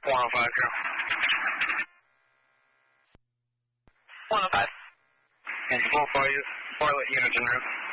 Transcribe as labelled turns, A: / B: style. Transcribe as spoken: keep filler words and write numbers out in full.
A: one oh five, Joe.
B: one oh five.
A: And both boiled units en route.